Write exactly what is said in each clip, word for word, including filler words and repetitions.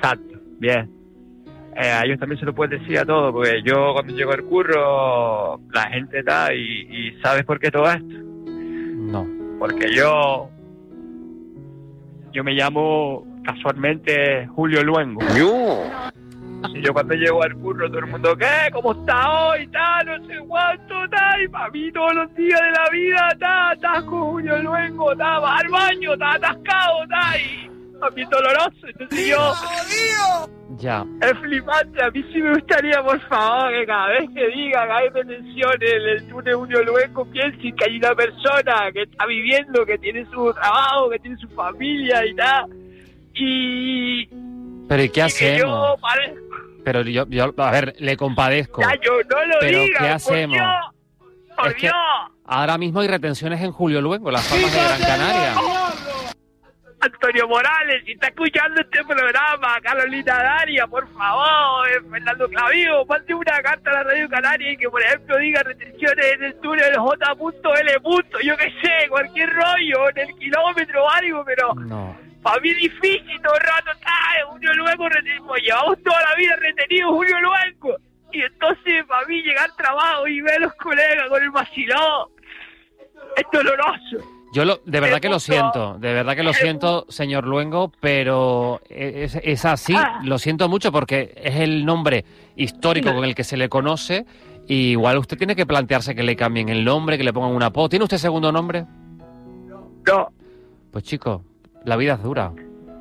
Exacto, bien. Eh, a ellos también se lo puedes decir a todos, porque yo cuando llego al curro, la gente está y, y ¿sabes por qué todo esto? No. Porque yo, yo me llamo casualmente Julio Luengo. Yo. Y yo cuando llego al curro, todo el mundo, ¿qué? ¿Cómo está hoy? Tal, no sé cuánto, tal. Y para mí todos los días de la vida, tal, tal, con Julio Luengo, tal, va al baño, tal, atascado, tal. Y a mí es doloroso. Entonces yo... Ya. Es flipante. A mí sí me gustaría, por favor, que cada vez que diga, cada vez me mencione el, el túnel Julio Luengo, piensen que hay una persona que está viviendo, que tiene su trabajo, que tiene su familia y tal. Y... Pero ¿y qué y hacemos? que yo pare... Pero yo, yo, a ver, le compadezco. Ya, yo no lo Pero diga, ¿qué por hacemos? Dios, por Es que Dios. ahora mismo hay retenciones en Julio Luengo, las Palmas de Gran Canaria. Antonio Morales, si está escuchando este programa, Carolina Daria, por favor, eh, Fernando Clavijo, mande una carta a la Radio Canaria y que, por ejemplo, diga retenciones en el túnel J L. Yo qué sé, cualquier rollo, en el kilómetro o algo, pero... No. Para mí es difícil todo el rato, está Julio Luengo retenido, pues llevamos toda la vida retenido Julio Luengo. Y entonces para mí llegar al trabajo y ver a los colegas con el vacilón es doloroso. Yo lo, de verdad Es que lo mucho- siento, de verdad que lo es siento, señor Luengo, pero es, es así, Ah. lo siento mucho porque es el nombre histórico con el que se le conoce y igual usted tiene que plantearse que le cambien el nombre, que le pongan un apodo. ¿Tiene usted segundo nombre? No, Pues chico, la vida es dura.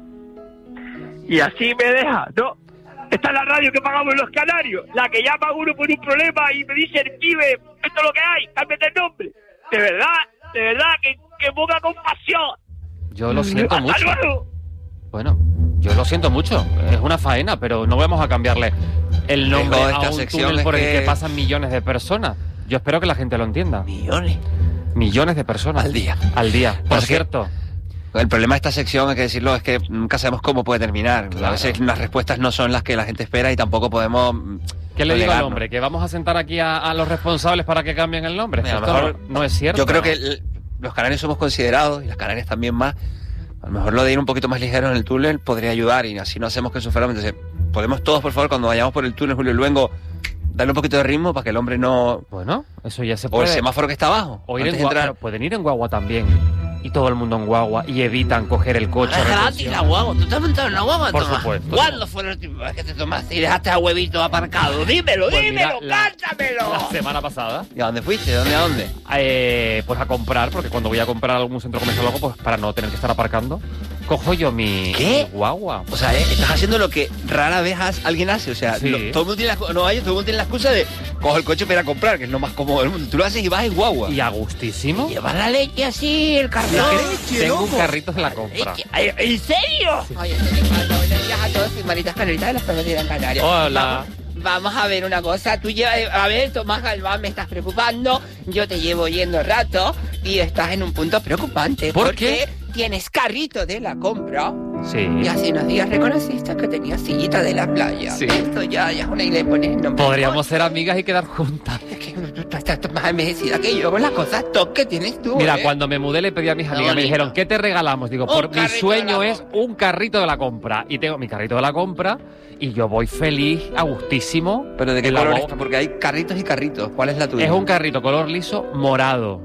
y así me deja, ¿no? Esta es la radio que pagamos los canarios, la que llama a uno por un problema y me dice, pibe, esto es lo que hay, cámbiate el nombre. De verdad, de verdad, que, que ponga compasión. Yo lo siento ¡Hasta mucho. luego! Bueno, yo lo siento mucho, es una faena, pero no vamos a cambiarle el nombre Digo, a esta un sección túnel es por el que- que pasan millones de personas. Yo espero que la gente lo entienda. Millones. Millones de personas. Al día. Al día. Por Porque- cierto, El problema de esta sección, hay que decirlo, es que nunca sabemos cómo puede terminar. Claro. A veces las respuestas no son las que la gente espera y tampoco podemos... ¿qué le digo al negarnos. hombre? ¿Que vamos a sentar aquí a, a los responsables para que cambien el nombre? Mira, a lo Esto mejor- no, no es cierto. Yo creo que el- los canarios somos considerados, y las canarias también más, a lo mejor lo de ir un poquito más ligero en el túnel podría ayudar y así no hacemos que suframos. Entonces, podemos todos, por favor, cuando vayamos por el túnel Julio Luengo, darle un poquito de ritmo para que el hombre no... Bueno, eso ya se O puede. el semáforo que está abajo. O ir en antes de guagua. entrar. Pueden ir en guagua también. Y todo el mundo en guagua. Y evitan coger el coche. Es gratis retención. la guagua. ¿Tú te has montado en una guagua, Por Tomás? supuesto. ¿Cuándo fue la última vez que te tomaste y dejaste a huevito aparcado? Dímelo, Pues mira, dímelo, la- cántamelo. La semana pasada. ¿Y a dónde fuiste? ¿De dónde a dónde? Eh, pues a comprar, porque cuando voy a comprar a algún centro comercial o algo, pues para no tener que estar aparcando, cojo yo mi, ¿Qué? mi guagua. O sea, eh, estás haciendo lo que rara vez has- alguien hace. O sea, Sí. lo- todo el mundo tiene la, no hay, todo el mundo tiene la excusa de cojo el coche para ir a comprar, que es lo más cómodo del mundo. Tú lo haces y vas en guagua. Y a gustísimo. Llevar la leche así, el cartón. Tengo un carrito de la compra. Leche. Ay, ¿en serio? Oye, buenos días a todos, soy Maritas Canaritas de las Palmas de Gran Canaria. Hola. Vamos, vamos a ver una cosa. Tú llevas, a ver, Tomás Galván, me estás preocupando. Yo te llevo yendo rato y estás en un punto preocupante. ¿Por porque tienes carrito de la compra. Sí. Y hace unos días reconociste que tenías sillita de la playa. Sí. Esto ya, ya es una y le pones nombre. Podríamos ser amigas y quedar juntas. Es que tú estás, estás más envejecida que yo con las cosas top que tienes tú. Mira, ¿eh? cuando me mudé le pedí a mis Qué amigas, me bonito. dijeron, ¿qué te regalamos? Digo, Un por mi carrito sueño de la es compra. un carrito de la compra. Y tengo mi carrito de la compra y yo voy feliz, a gustísimo. ¿Pero de qué en la color guagua. está? Porque hay carritos y carritos. ¿Cuál es la tuya? Es un carrito color liso morado.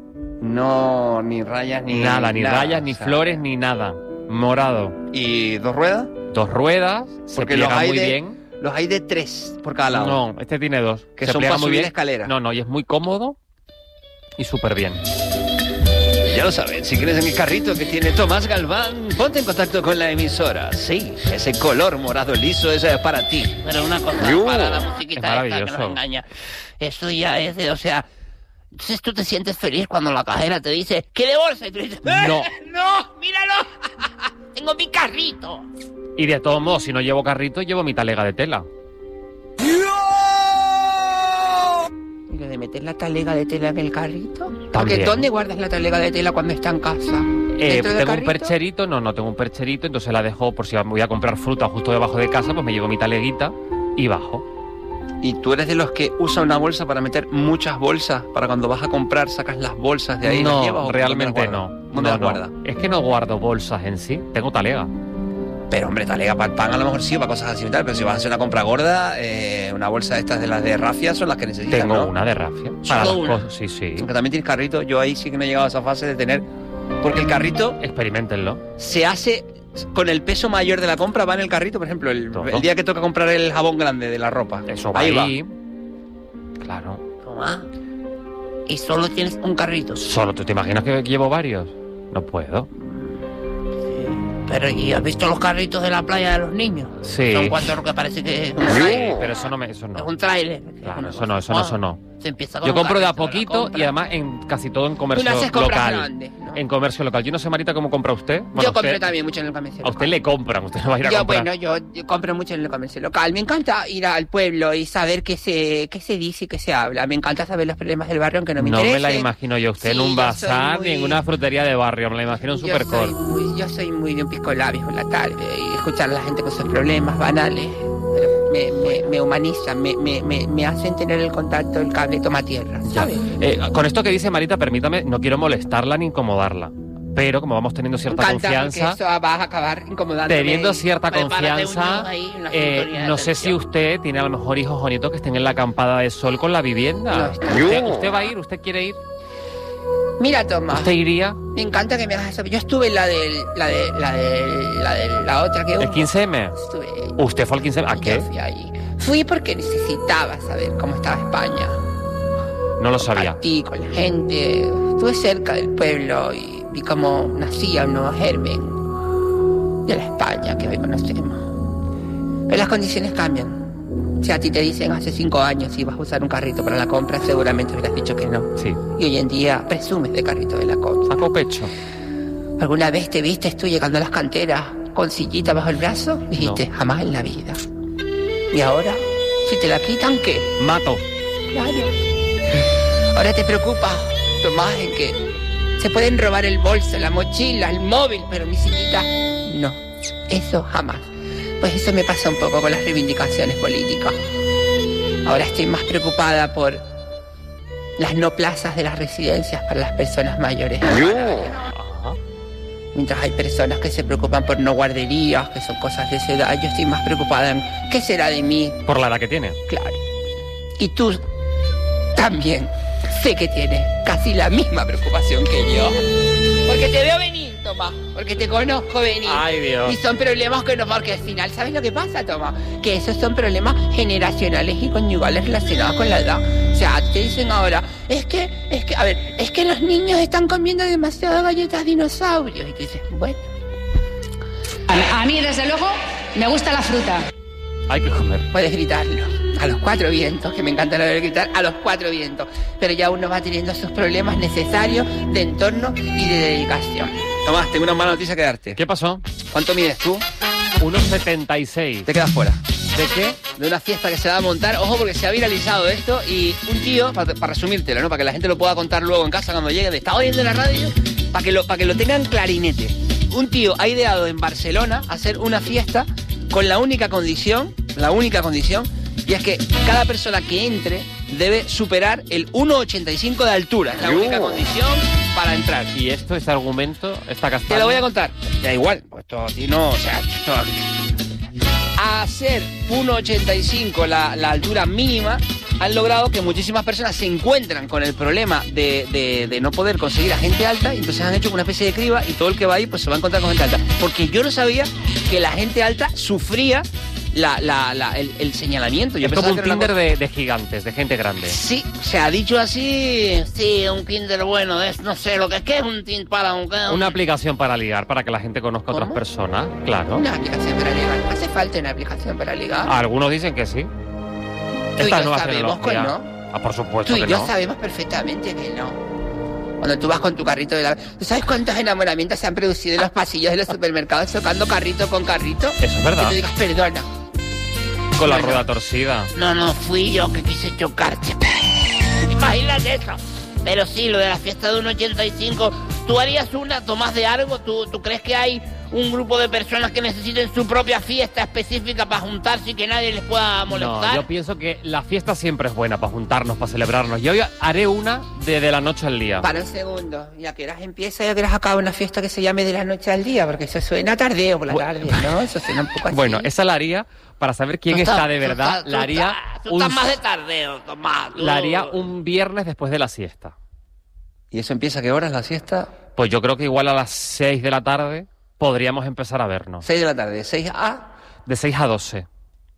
No, ni rayas ni... Nada, ni rayas, ni o sea, flores, ni nada. Morado. ¿Y dos ruedas? Dos ruedas, se Porque los pliega hay muy de- bien. Los hay de tres por cada lado. No, este tiene dos. Que se son pliega para muy subir bien. escalera. No, no, y es muy cómodo y súper bien. Ya lo saben, si quieres en el carrito que tiene Tomás Galván, ponte en contacto con la emisora. Sí, ese color morado liso, eso es para ti. Pero una cosa, Yo. para la Es musiquita esta que maravilloso. nos engaña. Esto ya es de, o sea... Entonces tú te sientes feliz cuando la cajera te dice, ¿qué de bolsa? Y tú dices, ¡eh, No. no, míralo! Tengo mi carrito. Y de todos modos, si no llevo carrito, llevo mi talega de tela. ¿Y lo de meter la talega de tela en el carrito? Porque También. ¿dónde guardas la talega de tela cuando está en casa? Eh, ¿Dentro del tengo un carrito? percherito, no, no tengo un percherito, entonces la dejo por si voy a comprar fruta justo debajo de casa, pues me llevo mi taleguita y bajo. Y tú eres de los que usa una bolsa para meter muchas bolsas, para cuando vas a comprar sacas las bolsas de ahí y las llevas. No, ¿o realmente dónde las no. guardas? No, ¿Dónde las no. guardas? Es que no guardo bolsas en sí, tengo talega. Pero, hombre, talega para el pan a lo mejor sí o para cosas así y tal, pero si vas a hacer una compra gorda, eh, una bolsa de estas de las de rafia son las que necesitas, Tengo ¿no? una de rafia. ¿Solo Para las una? cosas, sí, sí. Aunque también tienes carrito, yo ahí sí que no he llegado a esa fase de tener... Porque el carrito Experimentenlo. se hace con el peso mayor de la compra, va en el carrito, por ejemplo, el, Todo. el día que toca comprar el jabón grande de la ropa. Eso va ahí ahí. va. Claro. Toma. Y solo tienes un carrito. Solo, ¿tú te imaginas que llevo varios? No puedo. Pero, ¿y has visto los carritos de la playa de los niños? Sí. Son cuatro que parece que es un Sí, tráiler. pero eso no me... Eso Es no. un tráiler. Claro, eso no, eso no, eso no. Se empieza con Yo un compro de a carrito, la poquito compra. y además en casi todo en Tú comercio no haces compras local. grandes, ¿no? En comercio local. Yo no sé, Marita, cómo compra usted. Bueno, Yo compré usted- también mucho en el comercio A usted le compran, usted no va a ir a yo, comprar. bueno, yo, yo compro mucho en el comercio local. Me encanta ir al pueblo y saber qué se, qué se dice y qué se habla. Me encanta saber los problemas del barrio, aunque no me No interesen. me la imagino yo usted en Sí, un yo bazar soy ni en muy- una frutería de barrio. Me la imagino en un Yo soy, supercall. muy, yo soy muy de un pisco labios por la tarde y escuchar a la gente con sus problemas banales. Pero me, me, me humanizan, me, me, me, me hacen tener el contacto, el cable toma tierra, Ya. ¿sabes? Eh, con esto que dice Marita, permítame, no quiero molestarla ni incomodarla. Pero como vamos teniendo Me cierta encanta confianza, porque eso vas a acabar incomodándome. teniendo y cierta prepárate confianza, uno ahí, una eh, sintonía de no sé si atención. usted tiene a lo mejor hijos o nietos que estén en la acampada de sol con la vivienda. No está. ¿Usted, usted va a ir? ¿Usted quiere ir? Mira, Tomás. ¿Usted iría? Me encanta que me hagas eso. Yo estuve en la del, la de, la de, la de la otra que ¿El hubo. quince eme? Estuve. ¿Usted fue al quince eme? ¿A Yo qué? Fui ahí. Fui porque necesitaba saber cómo estaba España. No lo sabía. A ti, con la gente. Estuve cerca del pueblo y vi cómo nacía un nuevo germen de la España que hoy conocemos. Pero las condiciones cambian. Si a ti te dicen hace cinco años si vas a usar un carrito para la compra, seguramente hubieras dicho que no. Sí. Y hoy en día presumes de carrito de la compra. Saco pecho. ¿Alguna vez te viste tú llegando a las canteras con sillita bajo el brazo? Dijiste, jamás en la vida. ¿Y ahora? Si te la quitan, ¿qué? Mato. Claro. Ahora te preocupa, Tomás, en que se pueden robar el bolso, la mochila, el móvil, pero mi sillita, no. Eso jamás. Pues eso me pasa un poco con las reivindicaciones políticas. Ahora estoy más preocupada por las no plazas de las residencias para las personas mayores. Ajá. Mientras hay personas que se preocupan por no guarderías, que son cosas de esa edad, yo estoy más preocupada en qué será de mí, Por la edad que tiene. claro. Y tú también sé que tienes casi la misma preocupación que yo. Porque te veo venir, Tomás, porque te conozco venir. Ay, Dios. Y son problemas que no, porque al final, ¿sabes lo que pasa, Tomás? Que esos son problemas generacionales y conyugales relacionados con la edad. O sea, te dicen ahora, es que, es que, a ver, es que los niños están comiendo demasiadas galletas dinosaurios. Y tú dices, bueno, A, a mí, desde luego, me gusta la fruta. Hay que comer. puedes gritarlo a los cuatro vientos, que me encanta lo de gritar, a los cuatro vientos. Pero ya uno va teniendo sus problemas necesarios de entorno y de dedicación. Tomás, tengo una mala noticia que darte. ¿Qué pasó? ¿Cuánto mides tú? uno setenta y seis. Te quedas fuera. ¿De qué? De una fiesta que se va a montar. Ojo, porque se ha viralizado esto. Y un tío, para, para resumírtelo, ¿no? Para que la gente lo pueda contar luego en casa cuando llegue. Está oyendo la radio. Para que, lo, para que lo tengan clarinete. Un tío ha ideado en Barcelona hacer una fiesta con la única condición, la única condición, y es que cada persona que entre debe superar el uno ochenta y cinco de altura. Es la única condición para entrar. Y esto, este argumento, esta castaña. Te lo voy a contar. Da igual, pues esto a ti no, o sea, esto... A hacer uno ochenta y cinco la, la altura mínima, han logrado que muchísimas personas se encuentran con el problema de, de, de no poder conseguir a gente alta, y entonces han hecho una especie de criba y todo el que va ahí pues se va a encontrar con gente alta. Porque yo no sabía que la gente alta sufría la, la, la, el, el señalamiento. Yo Es como pensaba un que era una Tinder cosa- de, de gigantes, de gente grande. Sí, se ha dicho así. Sí, un Kinder bueno, es, no sé lo que es, que es un Tinder para un... Una aplicación para ligar, para que la gente conozca a otras ¿Cómo? personas, claro. Una aplicación para ligar. ¿Hace falta una aplicación para ligar? Algunos dicen que sí. Tú y Esta yo nueva sabemos que tecnología. no. Ah, por supuesto Tú y que yo no. sabemos perfectamente que no. Cuando tú vas con tu carrito de la... ¿Tú sabes cuántos enamoramientos se han producido en los pasillos de los supermercados chocando carrito con carrito? Eso es Que verdad. tú digas, perdona. Con la Bueno. rueda torcida. No, no, fui yo que quise chocarte. Imagínate eso. Pero sí, lo de la fiesta de un ochenta y cinco, ¿tú harías una, Tomás de algo? ¿Tú, ¿Tú crees que hay un grupo de personas que necesiten su propia fiesta específica para juntarse y que nadie les pueda molestar? No, yo pienso que la fiesta siempre es buena para juntarnos, para celebrarnos. Yo hoy haré una de, de la noche al día. Para un segundo, ¿y a qué horas empieza y a qué horas acaba una fiesta que se llame de la noche al día? Porque eso suena tardeo por la Bueno. tarde, ¿no? Eso suena un poco así. Bueno, esa la haría para saber quién Tú está estás- de tú verdad. estás- tú La haría, estás- Tú un, estás más de tardeo, Tomás. tú- la haría un viernes después de la siesta. ¿Y eso empieza a qué horas la siesta? Pues yo creo que igual a las seis de la tarde podríamos empezar a vernos. seis de la tarde, seis a... De seis a doce.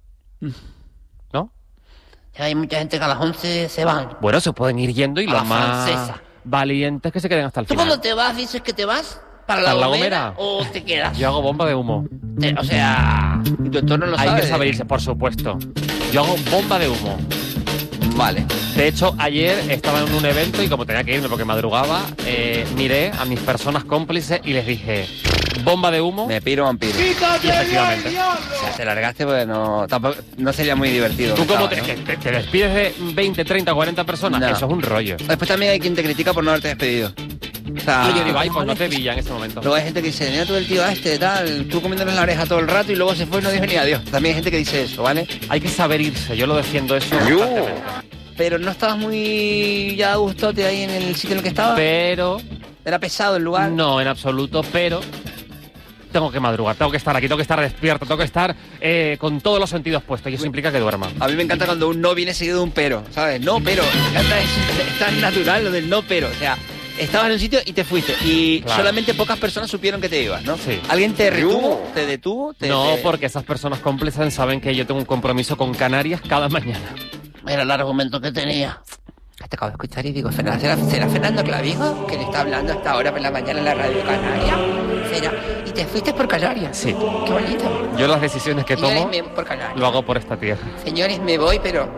¿No? Hay mucha gente que a las once se van. Bueno, se pueden ir yendo y A los la más francesa. valientes que se queden hasta el ¿Tú final. cuando te vas dices que te vas para la ¿Para la Gomera Gomera? o te quedas? Yo hago bomba de humo. Te- o sea... ¿Y tu entorno lo Hay sabe? que saber irse, por supuesto. Yo hago bomba de humo. Vale. De hecho, ayer estaba en un evento y como tenía que irme porque madrugaba, eh, miré a mis personas cómplices y les dije, bomba de humo, Me piro vampiro. y efectivamente. O sea, te largaste porque no, tampoco, no sería muy divertido. ¿Tú cómo te, pensaba, ¿no? que- te- te despides de veinte, treinta, cuarenta personas? No. Eso es un rollo. Después también hay quien te critica por no haberte despedido. O sea, Y yo digo, ay, pues no te vi ya en ese momento. luego hay gente que dice, mira tú el tío este, tal, tú comiéndonos la oreja todo el rato y luego se fue y no dijo ni adiós. También hay gente que dice eso, ¿vale? Hay que saber irse, yo lo defiendo eso constantemente. Pero no estabas muy ya a gustote ahí en el sitio en el que estabas. Pero, Era pesado el lugar. no en absoluto, pero tengo que madrugar, tengo que estar aquí, tengo que estar despierto, tengo que estar eh, con todos los sentidos puestos y eso implica que duerma. A mí me encanta cuando un no viene seguido de un pero, ¿sabes? No, pero. Me encanta eso. Es tan natural lo del no, pero. O sea, estabas en un sitio y te fuiste. Y Claro. solamente pocas personas supieron que te ibas, ¿no? Sí. ¿Alguien te retuvo? ¿Te detuvo? Te, No, te- porque esas personas cómplices saben que yo tengo un compromiso con Canarias cada mañana. Era el argumento que tenía. Te acabo de escuchar y digo, ¿será, será, será Fernando Clavijo que le está hablando hasta ahora por la mañana en la radio Canaria? ¿Será? ¿Y te fuiste por Canarias? Sí. Qué bonito. Yo las decisiones que Señores, tomo me- por Canarias. lo hago por esta tierra. Señores, me voy, pero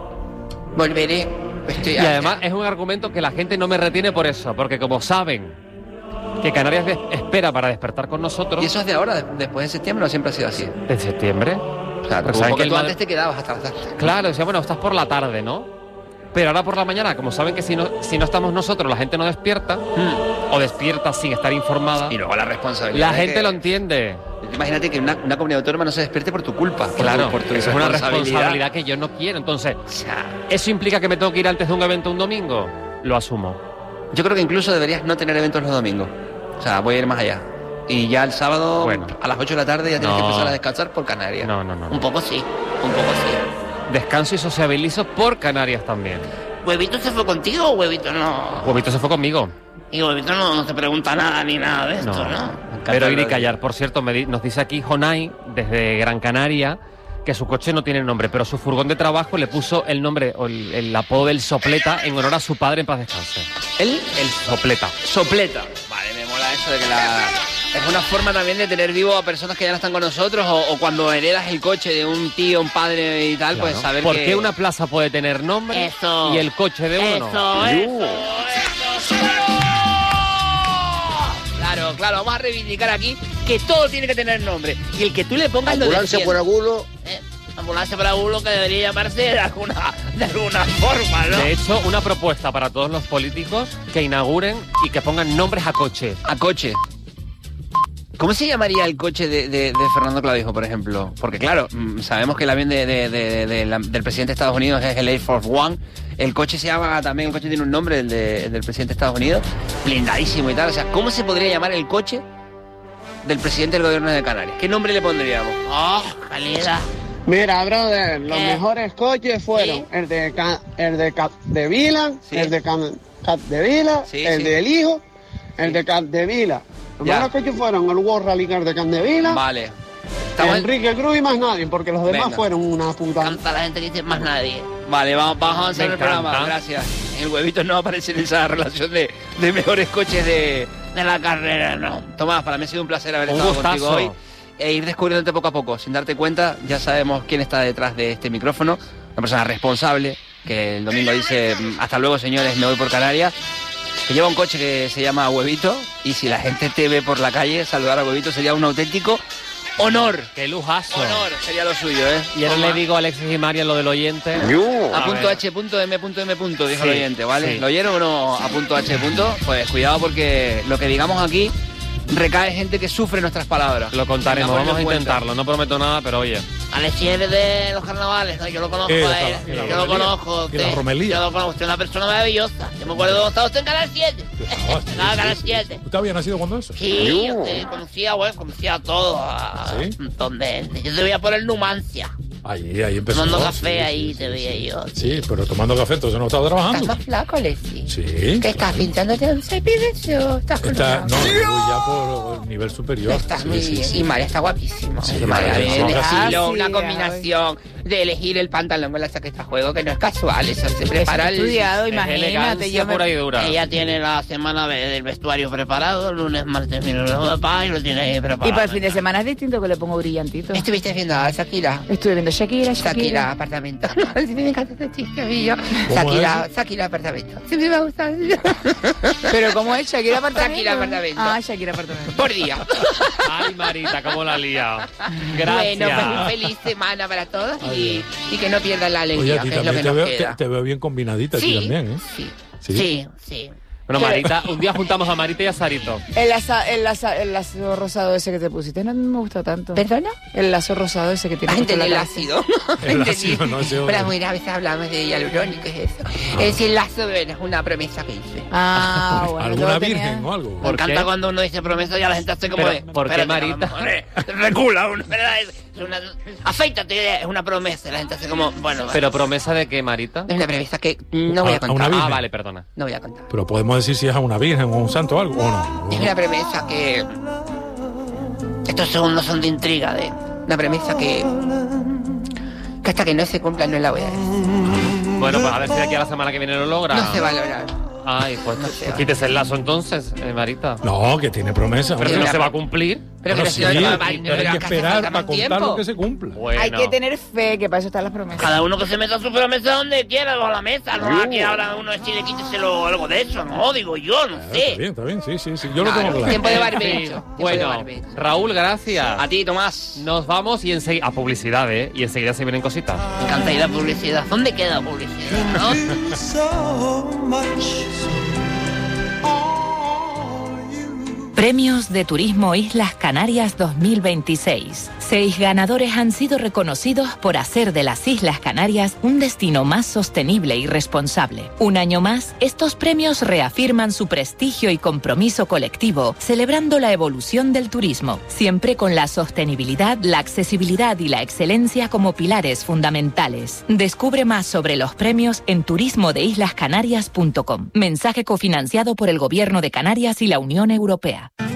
volveré. Estoy Y además es un argumento que la gente no me retiene por eso, porque como saben que Canarias des- espera para despertar con nosotros ¿Y eso es de ahora, de- después de septiembre, o siempre ha sido así? en septiembre. O sea, Pero tú, saben porque que el tú Madrid- antes te quedabas hasta las tarde. Claro, decía, bueno, estás por la tarde, ¿no? Pero ahora por la mañana, como saben que si no, si no estamos nosotros, la gente no despierta, o despierta sin estar informada, Y luego la responsabilidad. la de gente que- lo entiende. Imagínate que una, una comunidad autónoma no se despierte por tu culpa. por Claro, tu, por tu eso es una irresponsabilidad. responsabilidad que yo no quiero. Entonces, O sea, ¿eso implica que me tengo que ir antes de un evento un domingo? Lo asumo. yo creo que incluso deberías no tener eventos los domingos. O sea, voy a ir más allá. Y ya el sábado, Bueno. a las ocho de la tarde, ya tienes No. que empezar a descansar por Canarias. No, no, no. Un poco sí, un poco sí. Descanso y sociabilizo por Canarias también. ¿Huevito se fue contigo o Huevito no? Huevito se fue conmigo. Y Huevito no, no te pregunta nada ni nada de esto, No, ¿no? pero ir y lo de- callar. Por cierto, me di- nos dice aquí Jonay, desde Gran Canaria, que su coche no tiene nombre, pero su furgón de trabajo le puso el nombre o el, el apodo del Sopleta en honor a su padre en paz descanse. El El Sopleta. sopleta. Vale, me mola eso de que la... Es una forma también de tener vivo a personas que ya no están con nosotros o, o cuando heredas el coche de un tío, un padre y tal, pues Claro. saber ¿Por que... qué una plaza puede tener nombre Eso. y el coche de uno Eso, no? eso, eso. Claro, claro, vamos a reivindicar aquí que todo tiene que tener nombre. Y el que tú le pongas lo Ambulancia defiende. por agulo. Eh, ambulancia para bulo que debería llamarse de alguna, de alguna forma, ¿no? De hecho, una propuesta para todos los políticos que inauguren y que pongan nombres a coches. A coche. ¿Cómo se llamaría el coche de, de- de Fernando Clavijo, por ejemplo? Porque claro, mm, sabemos que el avión de, de- de- de la- del presidente de Estados Unidos es el Air Force One. El coche se llama también, el coche tiene un nombre, el, de- el del presidente de Estados Unidos, blindadísimo y tal. O sea, ¿cómo se podría llamar el coche del presidente del gobierno de Canarias? ¿Qué nombre le pondríamos? Oh, calidad. Mira, brother, los ¿Qué? mejores coches fueron Sí. el de Ca- el de Capdevila, Sí. el de Cam- Capdevila, Sí, el sí. del hijo, el de Capdevila. Los Ya. mejores coches fueron el World Rally Car de Capdevila, Vale. Estamos en- Enrique Cruz y más nadie, porque los demás Venga. fueron una puta. Canta la gente que dice más nadie. Vale, vamos, vamos a avanzar en Me el programa. encanta. Gracias. En el huevito no aparece en esa relación de, de mejores coches de... De la carrera, no. Tomás, para mí ha sido un placer haber Un estado gustazo. contigo hoy e ir descubriéndote poco a poco. Sin darte cuenta, ya sabemos quién está detrás de este micrófono. Una persona responsable que el domingo dice, hasta luego señores, me voy por Canarias. Que lleva un coche que se llama Huevito y si la gente te ve por la calle, saludar a Huevito sería un auténtico honor. ¡Qué lujazo! Honor, sería lo suyo, ¿eh? Y ahora Toma. le digo a Alexis y María lo del oyente. A A punto ver. H punto M punto M punto, dijo Sí, el oyente, ¿vale? sí. ¿Lo oyeron o no? A punto H punto. Pues cuidado porque lo que digamos aquí recae gente que sufre nuestras palabras. Lo contaremos, Tengamos vamos a en cuenta. intentarlo. No prometo nada, pero oye. Alexis es de los carnavales, ¿no? Yo lo conozco Eh, a la- él. y la Yo lo romelía. conozco. Y la usted. romelía. Yo lo conozco. Usted es una persona maravillosa. Yo me acuerdo cuando estaba usted en Canal siete. Ah, sí, Estaba en sí, Canal sí. siete. ¿Usted había nacido cuando eso? Sí, yo te conocía, bueno, conocía a todos. A ¿Sí? un montón de gente. Yo te veía por el Numancia. Ahí, ahí empezó. Tomando Sí, café sí, ahí sí, te sí, veía sí, yo. Sí, pero tomando café, entonces no estaba ¿Estás trabajando. más flaco, Alexis? Sí. ¿Qué estás pintándote un cepillo? ¿Estás con Está, una- no, yo voy ya por el nivel superior. Estás Sí, muy sí, bien. sí. Y María está guapísimo. Sí, Y María María, viene de sí. estilo, Ah, una sí, combinación de elegir el pantalón con la chaqueta a juego, que no es casual, eso se prepara el... estudiado, Es imagínate. elegancia Yo me... pura y dura. Ella tiene la semana de- del vestuario preparado, lunes, martes, miércoles, papá, y lo tiene ahí preparado. Y para el fin de semana es distinto que le pongo brillantito. ¿Estuviste viendo a Shakira? Estuve viendo Shakira, Shakira, Shakira. apartamento. Sí, me encanta este chiste, amigo. Shakira, Shakira, apartamento. Siempre me ha gustado. Pero ¿cómo es? Shakira apartamento. Shakira apartamento. Ah, Shakira apartamento. Por día. Ay, Marita, cómo la has liado. Gracias. Bueno, pues una feliz semana para todos y, y que no pierdan la Oye, alegría, a ti que es lo también que te nos veo, te, queda. te veo bien combinadita, a ti Sí, también, ¿eh? sí, Sí. sí, sí. Bueno, Marita, un día juntamos a Marita y a Sarito. El, laza- el, laza- el lazo rosado ese que te pusiste no me gusta tanto. ¿Perdona? El lazo rosado ese que tiene Ah, justo en entendí la el cabeza. ácido. El ácido, no, ese Pero otro. muy a veces hablamos de hialurónico, es eso. Es decir, el lazo bueno, es una promesa que hice. Ah, bueno. ¿Alguna yo tenía- virgen o algo? Me ¿Por encanta qué? cuando uno dice promesa y la gente hace como Pero, de... ¿por qué, espérate, Marita? a lo mejor, eh, recula uno, ¿verdad? Es una... Afeítate, es una promesa. La gente hace como, bueno, Pero promesa de qué, Marita. es una promesa que no voy A- a a contar. una Ah, virgen. vale, perdona. No voy a contar. Pero podemos decir si es a una virgen o a un santo o algo, ¿o no? Es una premisa que... Estos segundos son de intriga, de una premisa que... que hasta que no se cumpla no la voy a decir. Bueno, pues a ver si de aquí a la semana que viene lo logra. No se va a lograr. Ay, pues, No se pues va. quítese el lazo entonces, eh, Marita. No, que tiene promesa. Pero si hombre. no se va a cumplir. Pero Bueno, que sí, no se va a- pero hay pero que hace esperar falta para más contar tiempo. lo que se cumpla. Bueno. Hay que tener fe, que para eso están las promesas. Cada uno que se meta su promesa donde quiera, bajo la mesa. No aquí ahora uno decide quíteselo algo de eso, no, digo yo, no Ah, sé. Está bien, está bien, sí, sí, sí. Yo lo Claro, tengo claro. tiempo de En barbecho. fin, tiempo de Bueno, barbecho. Raúl, gracias. A ti, Tomás. Nos vamos y enseguida. A publicidad, ¿eh? Y enseguida se vienen cositas. Me encanta ir a publicidad. ¿Dónde queda publicidad, no? Premios de Turismo Islas Canarias dos mil veintiséis. Seis ganadores han sido reconocidos por hacer de las Islas Canarias un destino más sostenible y responsable. Un año más, estos premios reafirman su prestigio y compromiso colectivo, celebrando la evolución del turismo, siempre con la sostenibilidad, la accesibilidad y la excelencia como pilares fundamentales. Descubre más sobre los premios en turismo de islas canarias punto com. Mensaje cofinanciado por el Gobierno de Canarias y la Unión Europea.